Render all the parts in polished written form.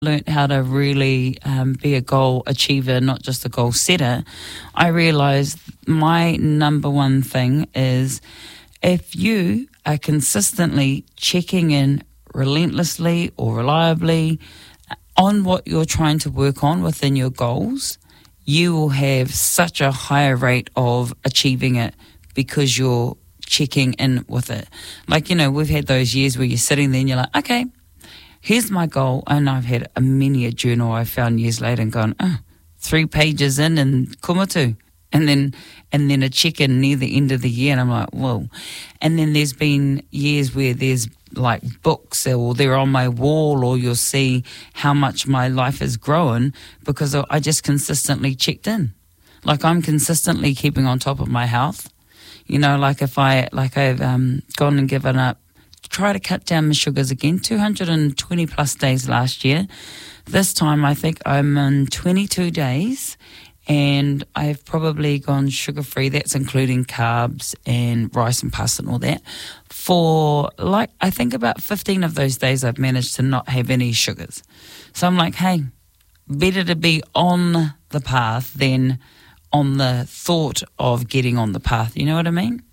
learnt how to really be a goal achiever, not just a goal setter, I realised my number one thing is if you are consistently checking in relentlessly or reliably on what you're trying to work on within your goals, you will have such a higher rate of achieving it because you're checking in with it. Like, we've had those years where you're sitting there and you're like, okay, here's my goal. And I've had many a journal I found years later and gone, 3 pages in and kumatu. And then a check-in near the end of the year and I'm like, whoa. And then there's been years where there's like books or they're on my wall or you'll see how much my life has grown because I just consistently checked in. Like I'm consistently keeping on top of my health. Like I've gone and given up, try to cut down my sugars again, 220 plus days last year. This time I think I'm in 22 days and I've probably gone sugar-free. That's including carbs and rice and pasta and all that. For I think about 15 of those days I've managed to not have any sugars. So I'm like, hey, better to be on the path than on the thought of getting on the path. You know what I mean?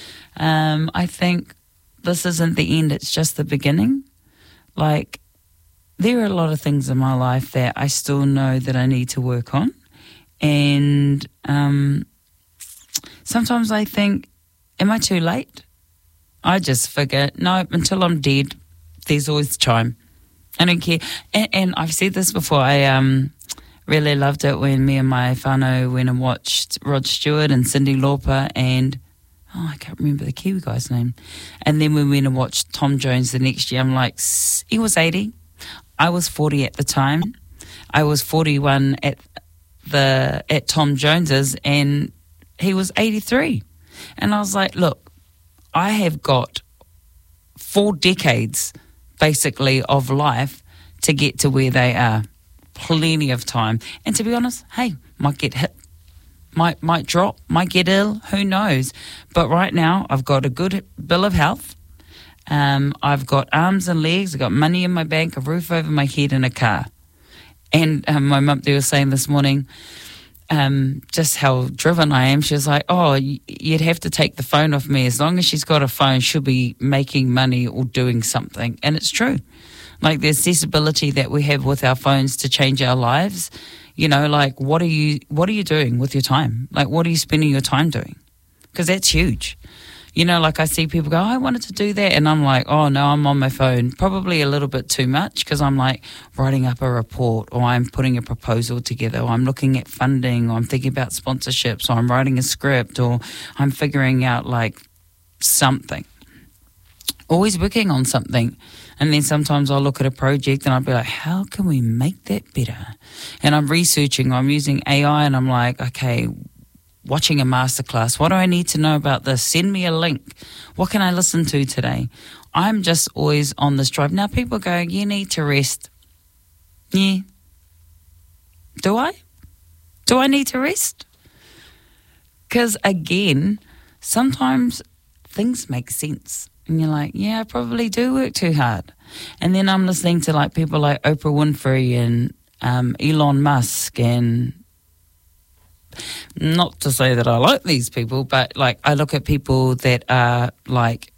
I think this isn't the end, it's just the beginning. Like, there are a lot of things in my life that I still know that I need to work on. And sometimes I think, am I too late? I just figure, no, until I'm dead, there's always time. I don't care. And I've said this before, I really loved it when me and my whānau went and watched Rod Stewart and Cyndi Lauper and I can't remember the Kiwi guy's name. And then we went and watched Tom Jones the next year. I'm like, he was 80. I was 40 at the time. I was 41 at Tom Jones's and he was 83. And I was like, look, I have got 4 decades basically of life to get to where they are. Plenty of time. And to be honest, hey, might get hit. Might drop, might get ill, who knows. But right now, I've got a good bill of health. I've got arms and legs, I've got money in my bank, a roof over my head and a car. And my mum, they were saying this morning, just how driven I am. She was like, you'd have to take the phone off me. As long as she's got a phone, she'll be making money or doing something. And it's true. Like the accessibility that we have with our phones to change our lives. Like what are you doing with your time? Like what are you spending your time doing? Because that's huge. Like I see people go, I wanted to do that. And I'm like, oh no, I'm on my phone. Probably a little bit too much because I'm like writing up a report or I'm putting a proposal together or I'm looking at funding or I'm thinking about sponsorships or I'm writing a script or I'm figuring out like something. Always working on something. And then sometimes I'll look at a project and I'll be like, how can we make that better? And I'm researching, I'm using AI and I'm like, okay, watching a masterclass. What do I need to know about this? Send me a link. What can I listen to today? I'm just always on this drive. Now people go, you need to rest. Yeah. Do I? Do I need to rest? Because again, sometimes things make sense. And you're like, yeah, I probably do work too hard. And then I'm listening to like people like Oprah Winfrey and Elon Musk, and not to say that I like these people, but like I look at people that are like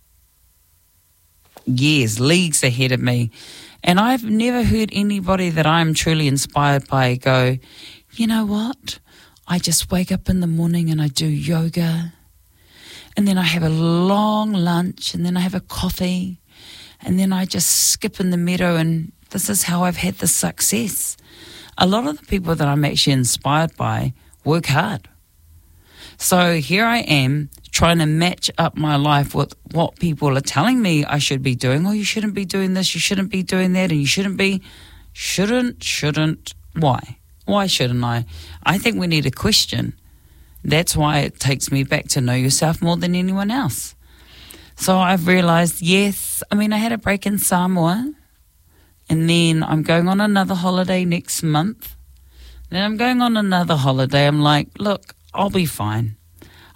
leagues ahead of me. And I've never heard anybody that I'm truly inspired by go, you know what? I just wake up in the morning and I do yoga. And then I have a long lunch, and then I have a coffee, and then I just skip in the meadow, and this is how I've had the success. A lot of the people that I'm actually inspired by work hard. So here I am trying to match up my life with what people are telling me I should be doing. Oh, you shouldn't be doing this, you shouldn't be doing that, and you shouldn't be. Shouldn't. Why? Why shouldn't I? I think we need a question. That's why it takes me back to know yourself more than anyone else. So I've realised, yes, I had a break in Samoa, and then I'm going on another holiday next month. Then I'm going on another holiday. I'm like, look, I'll be fine.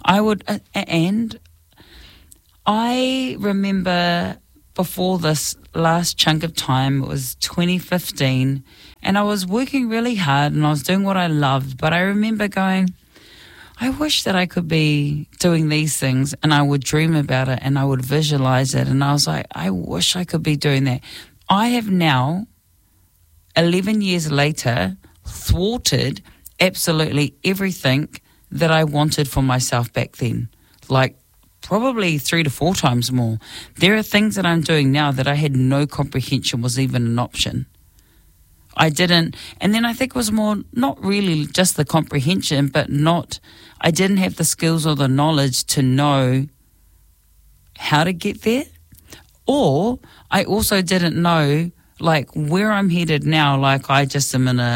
And I remember before this, last chunk of time, it was 2015, and I was working really hard and I was doing what I loved, but I remember going, I wish that I could be doing these things, and I would dream about it and I would visualize it, and I was like, I wish I could be doing that. I have now, 11 years later, thwarted absolutely everything that I wanted for myself back then. Like, probably 3 to 4 times more. There are things that I'm doing now that I had no comprehension was even an option. I didn't, and then I think it was more, not really just the comprehension, but I didn't have the skills or the knowledge to know how to get there. Or I also didn't know, like, where I'm headed now. Like, I just am in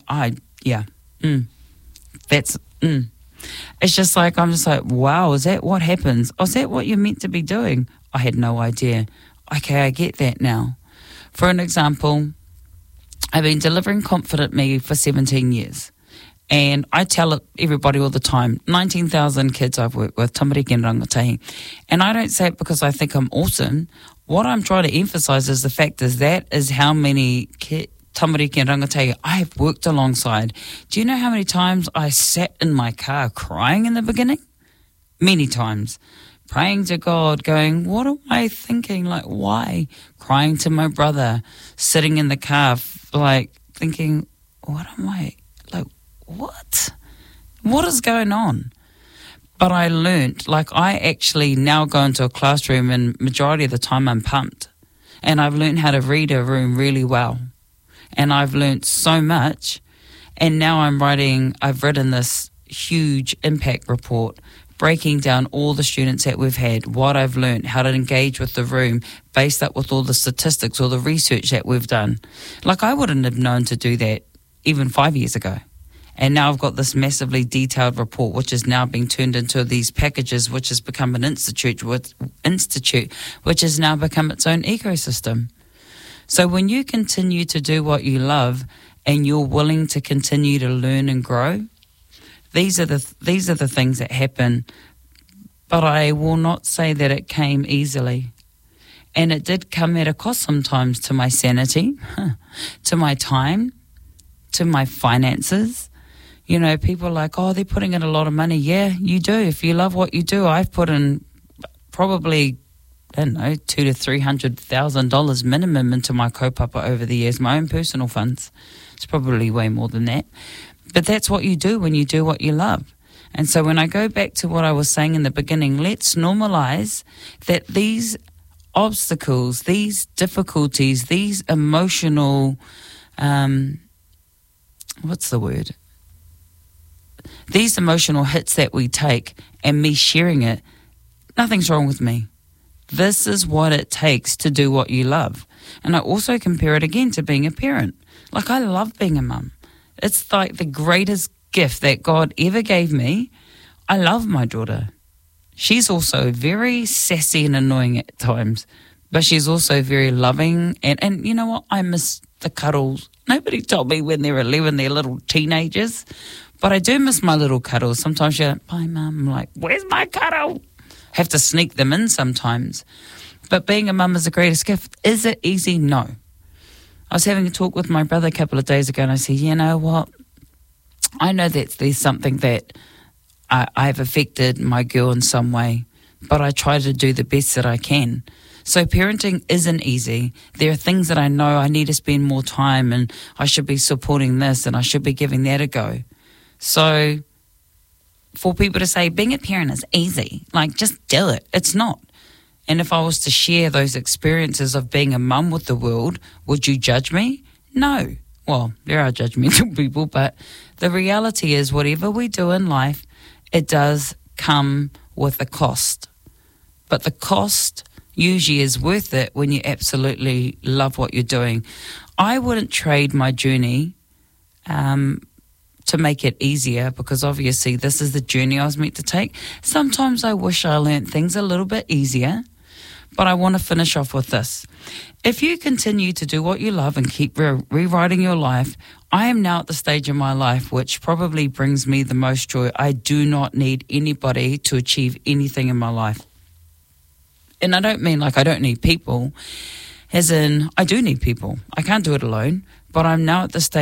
It's just like, I'm just like, wow, is that what happens? Oh, is that what you're meant to be doing? I had no idea. Okay, I get that now. For an example, I've been delivering Confident Me for 17 years. And I tell everybody all the time, 19,000 kids I've worked with, tamariki and rangatahi. And I don't say it because I think I'm awesome. What I'm trying to emphasize is the fact is that is how many tamariki and rangatahi I have worked alongside. Do you know how many times I sat in my car crying in the beginning? Many times. Praying to God, going, what am I thinking? Like, why? Crying to my brother, sitting in the car, like, thinking, what am I? Like, what? What is going on? But I learnt, like, I actually now go into a classroom and majority of the time I'm pumped. And I've learned how to read a room really well. And I've learnt so much. And now I've written this huge impact report, breaking down all the students that we've had, what I've learned, how to engage with the room, based up with all the statistics or the research that we've done. Like, I wouldn't have known to do that even 5 years ago. And now I've got this massively detailed report, which is now being turned into these packages, which has become an institute, which has now become its own ecosystem. So when you continue to do what you love and you're willing to continue to learn and grow, these are the things that happen. But I will not say that it came easily. And it did come at a cost sometimes to my sanity, to my time, to my finances. You know, people are like, oh, they're putting in a lot of money. Yeah, you do. If you love what you do, I've put in probably, I don't know, $200,000 to $300,000 minimum into my kaupapa over the years, my own personal funds. It's probably way more than that. But that's what you do when you do what you love. And so when I go back to what I was saying in the beginning, let's normalize that these obstacles, these difficulties, these emotional, these emotional hits that we take, and me sharing it, nothing's wrong with me. This is what it takes to do what you love. And I also compare it again to being a parent. Like, I love being a mum. It's like the greatest gift that God ever gave me. I love my daughter. She's also very sassy and annoying at times, but she's also very loving. And you know what? I miss the cuddles. Nobody told me when they're 11, they're little teenagers. But I do miss my little cuddles. Sometimes you're like, bye, Mum. I'm like, where's my cuddle? Have to sneak them in sometimes. But being a mum is the greatest gift. Is it easy? No. I was having a talk with my brother a couple of days ago, and I said, you know what? I know that there's something that I've affected my girl in some way, but I try to do the best that I can. So parenting isn't easy. There are things that I know I need to spend more time, and I should be supporting this, and I should be giving that a go. So for people to say being a parent is easy, like, just do it. It's not. And if I was to share those experiences of being a mum with the world, would you judge me? No. Well, there are judgmental people, but the reality is whatever we do in life, it does come with a cost. But the cost usually is worth it when you absolutely love what you're doing. I wouldn't trade my journey to make it easier, because obviously this is the journey I was meant to take. Sometimes I wish I learned things a little bit easier, but I want to finish off with this. If you continue to do what you love and keep rewriting your life, I am now at the stage in my life which probably brings me the most joy. I do not need anybody to achieve anything in my life. And I don't mean like I don't need people. As in, I do need people. I can't do it alone, but I'm now at the stage